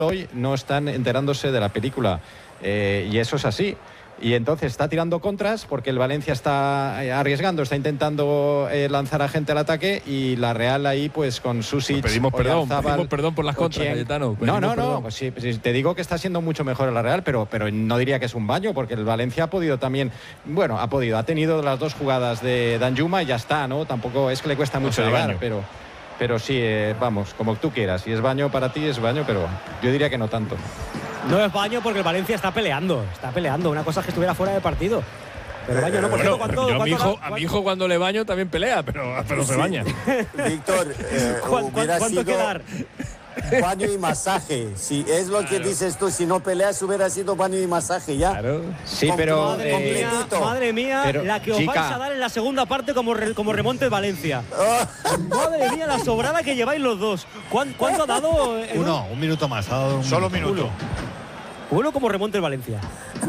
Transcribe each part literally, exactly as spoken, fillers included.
hoy no están enterándose de la película, eh, y eso es así. Y entonces está tirando contras porque el Valencia está arriesgando, está intentando eh, lanzar a gente al ataque, y la Real ahí pues con Susic, pues pedimos perdón, Oyarzábal, pedimos perdón por las contras, Cayetano. No, no, no, pues sí, sí, te digo que está siendo mucho mejor la Real, pero, pero no diría que es un baño, porque el Valencia ha podido también, bueno, ha podido, ha tenido las dos jugadas de Danjuma y ya está, ¿no? Tampoco es que le cuesta mucho no llegar, baño. pero, pero sí, eh, vamos, como tú quieras. Si es baño para ti, es baño, pero yo diría que no tanto. No es baño porque el Valencia está peleando, está peleando. Una cosa es que estuviera fuera de partido. Pero baño no, por bueno, cierto, ¿cuánto, yo a, cuánto, mi hijo, cuánto, a mi hijo cuando le baño también pelea, pero, pero se baña. Víctor, eh, hubiera ¿cuánto sido quedar? baño y masaje. Si es lo que dices tú, si no peleas hubiera sido baño y masaje ya. Claro. Sí, Com- pero Madre eh, mía, madre mía, pero, la que os chica. vais a dar en la segunda parte como, re, como remonte de Valencia. Madre mía, la sobrada que lleváis los dos. ¿Cuánto, cuánto ha dado? Eh, Uno, un minuto más. Ha dado un Solo un minuto. Uno, Uno como remonte de Valencia.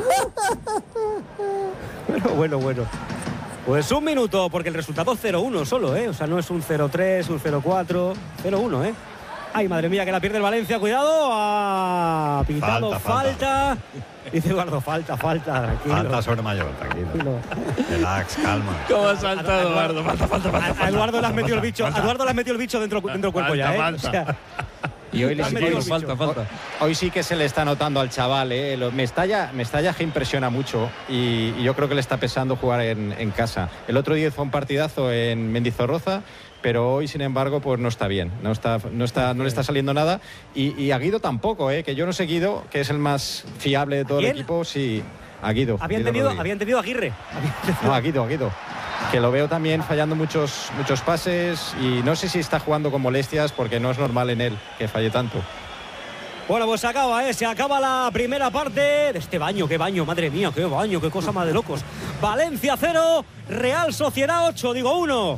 Bueno, bueno, bueno. Pues un minuto, porque el resultado es cero uno solo, ¿eh? O sea, no es un cero tres, un cero cuatro, cero uno, ¿eh? Ay, madre mía, que la pierde el Valencia, cuidado. Ha pitado falta, Falta, falta. Dice Eduardo, falta, falta, tranquilo. Falta sobre mayor, tranquilo. Relax, calma. ¿Cómo ha saltado Eduardo? Falta, falta, falta. A Eduardo le has metido el bicho, a Eduardo le has metido el bicho dentro, dentro del cuerpo ya, ¿eh? Falta, O sea, Y hoy, le, Has hoy, metido el falta, bicho. falta. hoy sí que se le está notando al chaval, ¿eh? Lo- Mestalla, Mestalla que impresiona mucho, y, y yo creo que le está pesando jugar en, en casa. El otro día fue un partidazo en Mendizorroza, pero hoy, sin embargo, pues no está bien, no está, no está, no le está saliendo nada, y, y a Guido tampoco, ¿eh? Que yo no sé Guido, que es el más fiable de todo el ¿Quién? equipo, sí, a Guido. había Guido entendido, Rodríguez. había entendido a Aguirre. No, a Guido, a Guido. Que lo veo también fallando muchos, muchos pases, y no sé si está jugando con molestias, porque no es normal en él que falle tanto. Bueno, pues se acaba, ¿eh? Se acaba la primera parte de este baño. Qué baño, madre mía, qué baño, qué cosa más de locos. Valencia cero, Real Sociedad ocho, digo uno.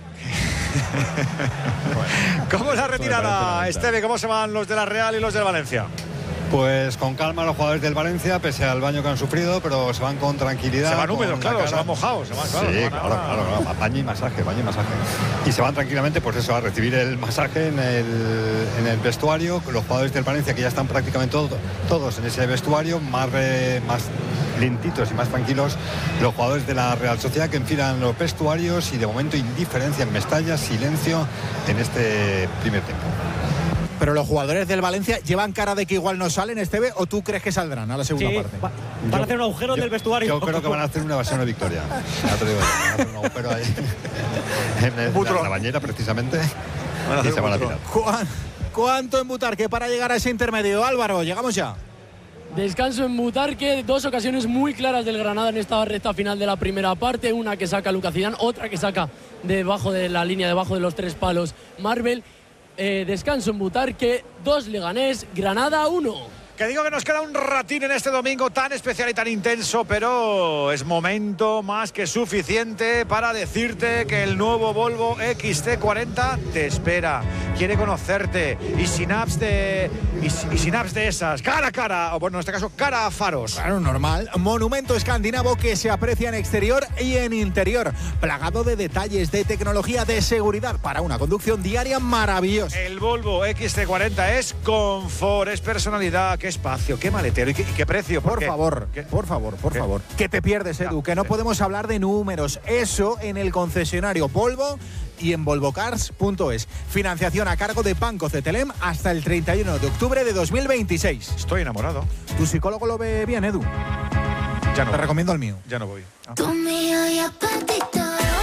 ¿Cómo es la retirada, Esteve? ¿Cómo se van los de la Real y los del Valencia? Pues con calma los jugadores del Valencia, pese al baño que han sufrido, pero se van con tranquilidad. Se van con húmedos, la claro, cara- se van mojados. Se van, claro, Sí, se van claro, ahora- claro, claro, baño y masaje, baño y masaje. Y se van tranquilamente, pues eso, a recibir el masaje en el, en el vestuario. Los jugadores del Valencia, que ya están prácticamente todo- todos en ese vestuario, más, re- más lentitos y más tranquilos. Los jugadores de la Real Sociedad, que enfilan los vestuarios, y de momento indiferencia en Mestalla, silencio en este primer tiempo. Pero los jugadores del Valencia llevan cara de que igual no salen, Esteve, ¿o tú crees que saldrán a la segunda Sí, parte? va- van a hacer un agujero Yo- del vestuario. Yo creo que van a hacer una evasión de victoria. Ya te digo, yo, van a hacer un agujero ahí en el- Butro. la bañera, precisamente, Van a y hacer se un van a butro. tirar. ¿Cuán- ¿Cuánto en Butarque para llegar a ese intermedio? Álvaro, llegamos ya. Descanso en Butarque, dos ocasiones muy claras del Granada en esta recta final de la primera parte, una que saca Lucas Zidane, otra que saca debajo de la línea, debajo de los tres palos Marvel. Eh, descanso en Butarque, dos Leganés, Granada uno. Que digo que nos queda un ratín en este domingo tan especial y tan intenso, pero es momento más que suficiente para decirte que el nuevo Volvo X C cuarenta te espera, quiere conocerte, y sin apps de y, y sin apps de esas, cara a cara, o bueno, en este caso cara a faros. Claro, normal. Monumento escandinavo que se aprecia en exterior y en interior, plagado de detalles, de tecnología, de seguridad para una conducción diaria maravillosa. El Volvo X C cuarenta es confort, es personalidad, qué espacio, qué maletero y qué, y qué precio. Por porque- favor, ¿Qué? por favor, por ¿Qué? favor. Que te pierdes, Edu, que no sí. podemos hablar de números. Eso en el concesionario Volvo y en volvocars punto es. Financiación a cargo de Banco Cetelem hasta el treinta y uno de octubre de dos mil veintiséis. Estoy enamorado. Tu psicólogo lo ve bien, Edu. Ya no Te voy. recomiendo el mío. Ya no voy. Ah. Tú mío y apetito,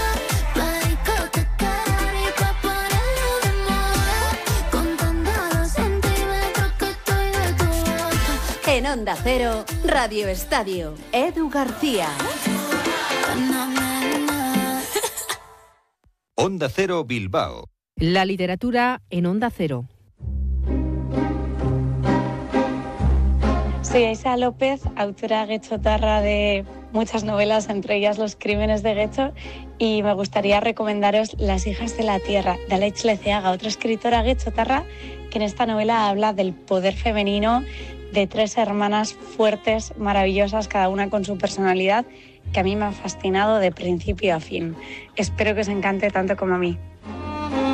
marico te quiero y pa' ponerlo de moda, contando los centímetros que estoy de tu boca. En Onda Cero, Radio Estadio, Edu García. Onda Cero Bilbao. La literatura en Onda Cero. Soy Aisa López, autora guechotarra de muchas novelas, entre ellas Los crímenes de Guecho, y me gustaría recomendaros Las hijas de la tierra, de Aleix Leceaga, otra escritora guechotarra que en esta novela habla del poder femenino de tres hermanas fuertes, maravillosas, cada una con su personalidad, que a mí me ha fascinado de principio a fin. Espero que os encante tanto como a mí.